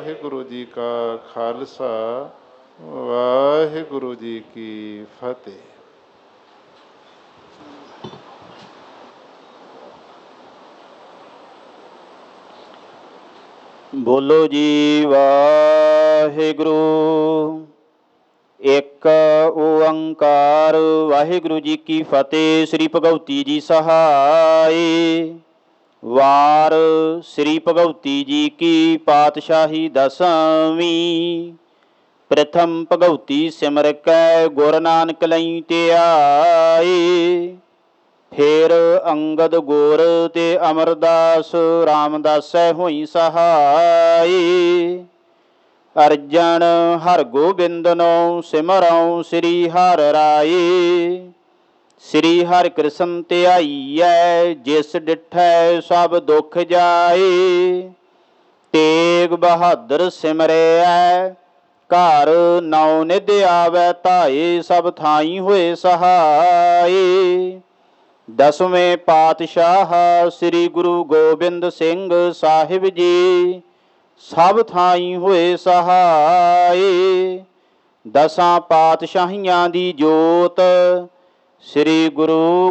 ਵਾਹਿਗੁਰੂ ਜੀ ਕਾ ਖਾਲਸਾ, ਵਾਹਿਗੁਰੂ ਜੀ ਕੀ ਫਤਿਹ। ਬੋਲੋ ਜੀ ਵਾਹਿਗੁਰੂ। ਇੱਕ ਓੰਕਾਰ ਵਾਹਿਗੁਰੂ ਜੀ ਕੀ ਫਤਿਹ। ਸ੍ਰੀ ਭਗਉਤੀ ਜੀ ਸਹਾਈ। ਵਾਰ ਸ੍ਰੀ ਭਗਉਤੀ ਜੀ ਕੀ ਪਾਤਸ਼ਾਹੀ ਦਸਵੀਂ। ਪ੍ਰਥਮ ਭਗਉਤੀ ਸਿਮਰ ਕੈ ਗੁਰ ਨਾਨਕ ਲਈ ਧਿਆਈ। ਫੇਰ ਅੰਗਦ ਗੁਰ ਤੇ ਅਮਰਦਾਸ ਰਾਮਦਾਸੈ ਹੋਈ ਸਹਾਈ। ਅਰਜਨ ਹਰਗੋਬਿੰਦਨੋ ਸਿਮਰਉ ਸ੍ਰੀ ਹਰਿ ਰਾਈ। ਸ੍ਰੀ ਹਰਿ ਕ੍ਰਿਸ਼ਨ ਧਿਆਈਐ ਜਿਸ ਡਿਠੈ ਸਭ ਦੁਖ ਜਾਈ। ਤੇਗ ਬਹਾਦਰ ਸਿਮਰਿਐ ਘਰ ਨੌ ਨਿਧ ਆਵੈ ਧਾਏ। ਸਭ ਥਾਈ ਹੋਏ ਸਹਾਈ। ਦਸਵੇਂ ਪਾਤਸ਼ਾਹ ਸ੍ਰੀ ਗੁਰੂ ਗੋਬਿੰਦ ਸਿੰਘ ਸਾਹਿਬ ਜੀ ਸਭ ਥਾਈ ਹੋਏ ਸਹਾਈ। ਦਸਾਂ ਪਾਤਸ਼ਾਹੀਆਂ ਦੀ ਜੋਤ ਸ੍ਰੀ ਗੁਰੂ